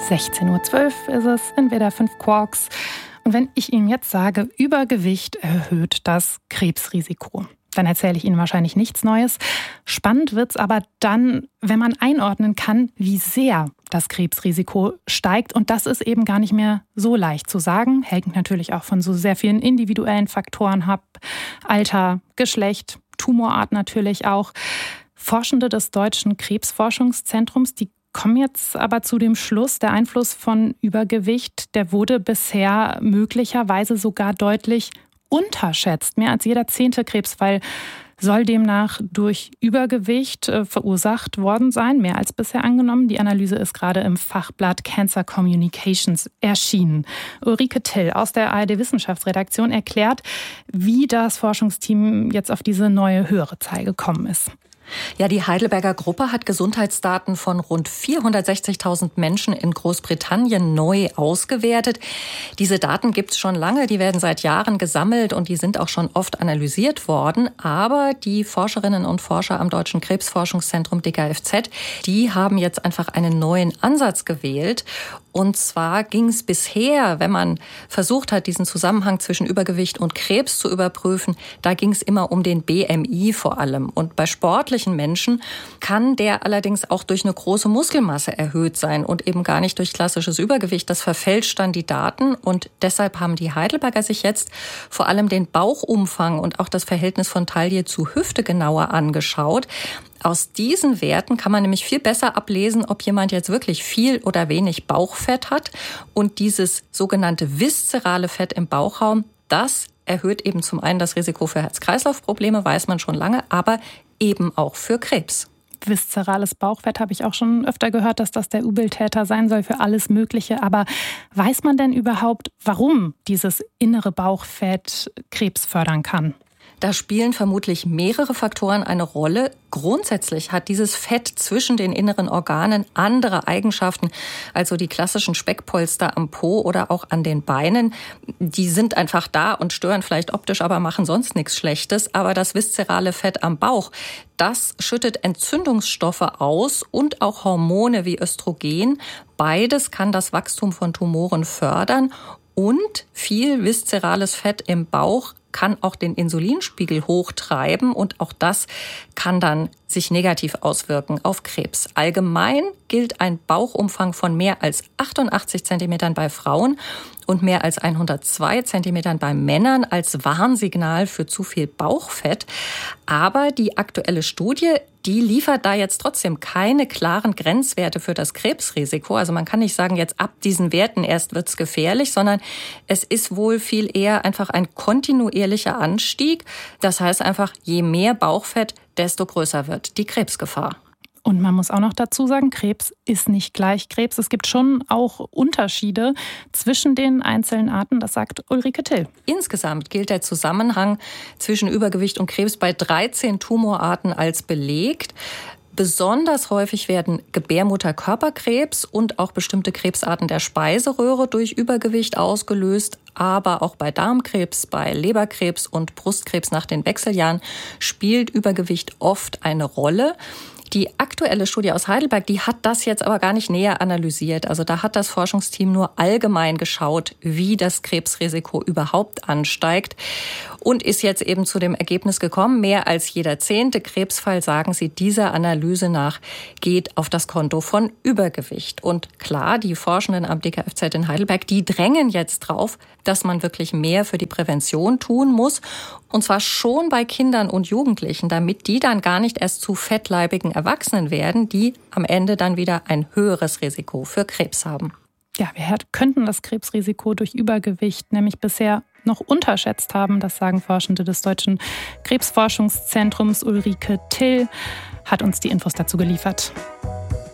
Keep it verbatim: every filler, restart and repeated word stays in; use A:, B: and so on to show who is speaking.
A: sechzehn Uhr zwölf ist es in W D R fünf Quarks. Und wenn ich Ihnen jetzt sage, Übergewicht erhöht das Krebsrisiko, dann erzähle ich Ihnen wahrscheinlich nichts Neues. Spannend wird's aber dann, wenn man einordnen kann, wie sehr das Krebsrisiko steigt. Und das ist eben gar nicht mehr so leicht zu sagen. Hängt natürlich auch von so sehr vielen individuellen Faktoren ab. Alter, Geschlecht, Tumorart natürlich auch. Forschende des Deutschen Krebsforschungszentrums, die kommen jetzt aber zu dem Schluss, der Einfluss von Übergewicht, der wurde bisher möglicherweise sogar deutlich unterschätzt. Mehr als jeder zehnte Krebsfall soll demnach durch Übergewicht äh, verursacht worden sein, mehr als bisher angenommen. Die Analyse ist gerade im Fachblatt Cancer Communications erschienen. Ulrike Till aus der A R D-Wissenschaftsredaktion erklärt, wie das Forschungsteam jetzt auf diese neue höhere Zahl gekommen ist.
B: Ja, die Heidelberger Gruppe hat Gesundheitsdaten von rund vierhundertsechzigtausend Menschen in Großbritannien neu ausgewertet. Diese Daten gibt es schon lange, die werden seit Jahren gesammelt und die sind auch schon oft analysiert worden. Aber die Forscherinnen und Forscher am Deutschen Krebsforschungszentrum D K F Z, die haben jetzt einfach einen neuen Ansatz gewählt. Und zwar ging es bisher, wenn man versucht hat, diesen Zusammenhang zwischen Übergewicht und Krebs zu überprüfen, da ging es immer um den B M I vor allem. Und bei sportlichen Menschen kann der allerdings auch durch eine große Muskelmasse erhöht sein und eben gar nicht durch klassisches Übergewicht. Das verfälscht dann die Daten und deshalb haben die Heidelberger sich jetzt vor allem den Bauchumfang und auch das Verhältnis von Taille zu Hüfte genauer angeschaut. Aus diesen Werten kann man nämlich viel besser ablesen, ob jemand jetzt wirklich viel oder wenig Bauchfett hat. Und dieses sogenannte viszerale Fett im Bauchraum, das erhöht eben zum einen das Risiko für Herz-Kreislauf-Probleme, weiß man schon lange, aber eben auch für Krebs.
A: Viszerales Bauchfett habe ich auch schon öfter gehört, dass das der Übeltäter sein soll für alles Mögliche. Aber weiß man denn überhaupt, warum dieses innere Bauchfett Krebs fördern kann?
B: Da spielen vermutlich mehrere Faktoren eine Rolle. Grundsätzlich hat dieses Fett zwischen den inneren Organen andere Eigenschaften, also die klassischen Speckpolster am Po oder auch an den Beinen. Die sind einfach da und stören vielleicht optisch, aber machen sonst nichts Schlechtes. Aber das viszerale Fett am Bauch, das schüttet Entzündungsstoffe aus und auch Hormone wie Östrogen. Beides kann das Wachstum von Tumoren fördern. Und viel viszerales Fett im Bauch kann auch den Insulinspiegel hochtreiben und auch das kann dann sich negativ auswirken auf Krebs. Allgemein gilt ein Bauchumfang von mehr als achtundachtzig Zentimetern bei Frauen und mehr als hundertzwei Zentimetern bei Männern als Warnsignal für zu viel Bauchfett. Aber die aktuelle Studie, die liefert da jetzt trotzdem keine klaren Grenzwerte für das Krebsrisiko. Also man kann nicht sagen, jetzt ab diesen Werten erst wird's gefährlich, sondern es ist wohl viel eher einfach ein kontinuierlicher Anstieg. Das heißt einfach, je mehr Bauchfett, desto größer wird die Krebsgefahr.
A: Und man muss auch noch dazu sagen, Krebs ist nicht gleich Krebs. Es gibt schon auch Unterschiede zwischen den einzelnen Arten, das sagt Ulrike Till.
B: Insgesamt gilt der Zusammenhang zwischen Übergewicht und Krebs bei dreizehn Tumorarten als belegt. Besonders häufig werden Gebärmutterkörperkrebs und auch bestimmte Krebsarten der Speiseröhre durch Übergewicht ausgelöst. Aber auch bei Darmkrebs, bei Leberkrebs und Brustkrebs nach den Wechseljahren spielt Übergewicht oft eine Rolle. Die aktuelle Studie aus Heidelberg, die hat das jetzt aber gar nicht näher analysiert. Also da hat das Forschungsteam nur allgemein geschaut, wie das Krebsrisiko überhaupt ansteigt und ist jetzt eben zu dem Ergebnis gekommen, mehr als jeder zehnte Krebsfall, sagen sie, dieser Analyse nach, geht auf das Konto von Übergewicht. Und klar, die Forschenden am D K F Z in Heidelberg, die drängen jetzt drauf, dass man wirklich mehr für die Prävention tun muss. Und zwar schon bei Kindern und Jugendlichen, damit die dann gar nicht erst zu fettleibigen Erwachsenen werden, die am Ende dann wieder ein höheres Risiko für Krebs haben.
A: Ja, wir könnten das Krebsrisiko durch Übergewicht nämlich bisher noch unterschätzt haben. Das sagen Forschende des Deutschen Krebsforschungszentrums. Ulrike Till hat uns die Infos dazu geliefert.